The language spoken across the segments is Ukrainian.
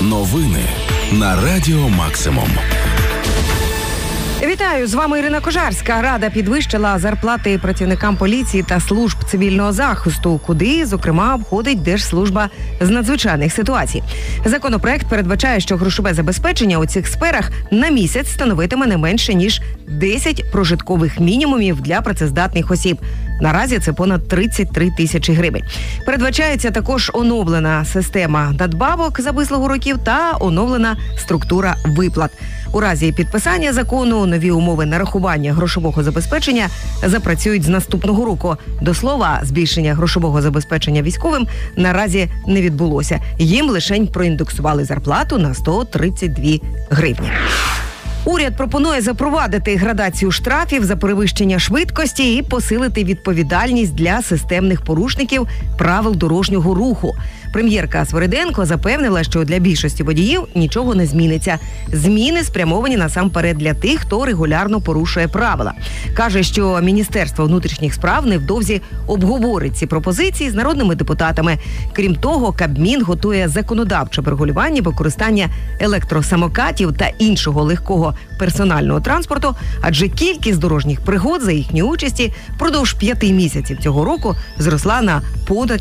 Новини на Радіо Максимум. Вітаю, з вами Ірина Кожарська. Рада підвищила зарплати працівникам поліції та служб цивільного захисту, куди, зокрема, входить Держслужба з надзвичайних ситуацій. Законопроект передбачає, що грошове забезпечення у цих сферах на місяць становитиме не менше, ніж 10 прожиткових мінімумів для працездатних осіб. Наразі це понад 33 тисячі гривень. Передбачається також оновлена система надбавок за вислугу років та оновлена структура виплат. У разі підписання закону нові умови нарахування грошового забезпечення запрацюють з наступного року. До слова, збільшення грошового забезпечення військовим наразі не відбулося. Їм лишень проіндексували зарплату на 132 гривні. Уряд пропонує запровадити градацію штрафів за перевищення швидкості і посилити відповідальність для системних порушників правил дорожнього руху. Прем'єрка Свириденко запевнила, що для більшості водіїв нічого не зміниться. Зміни спрямовані насамперед для тих, хто регулярно порушує правила. Каже, що Міністерство внутрішніх справ невдовзі обговорить ці пропозиції з народними депутатами. Крім того, Кабмін готує законодавче врегулювання використання електросамокатів та іншого легкого персонального транспорту, адже кількість дорожніх пригод за їхньої участі впродовж 5 місяців цього року зросла на понад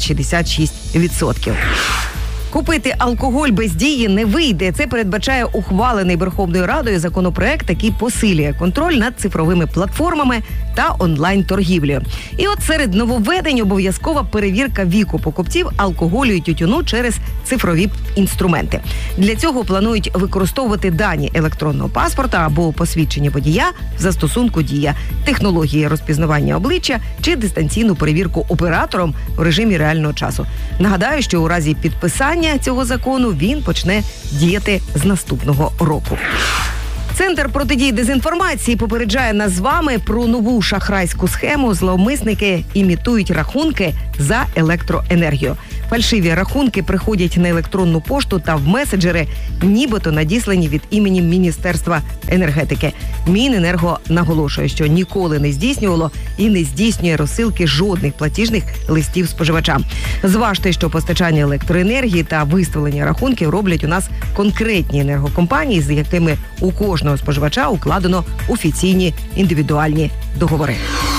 66%. Купити алкоголь без дії не вийде. Це передбачає ухвалений Верховною Радою законопроект, який посилює контроль над цифровими платформами та онлайн-торгівлею. І от серед нововведень обов'язкова перевірка віку покупців алкоголю і тютюну через цифрові інструменти. Для цього планують використовувати дані електронного паспорта або посвідчення водія в застосунку «Дія», технології розпізнавання обличчя чи дистанційну перевірку оператором в режимі реального часу. Нагадаю, що у разі підписання цього закону він почне діяти з наступного року. Центр протидії дезінформації попереджає нас з вами про нову шахрайську схему. Зловмисники імітують рахунки за електроенергію. Фальшиві рахунки приходять на електронну пошту та в меседжери, нібито надіслані від імені Міністерства енергетики. Міненерго наголошує, що ніколи не здійснювало і не здійснює розсилки жодних платіжних листів споживачам. Зважте, що постачання електроенергії та виставлення рахунків роблять у нас конкретні енергокомпанії, з якими у кожного споживача укладено офіційні індивідуальні договори.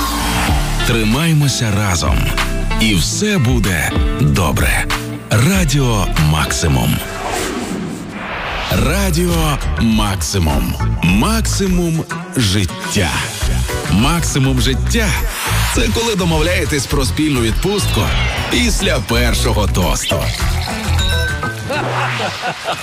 Тримаймося разом. І все буде добре. Радіо Максимум. Радіо Максимум. Максимум життя. Максимум життя – це коли домовляєтесь про спільну відпустку після першого тосту.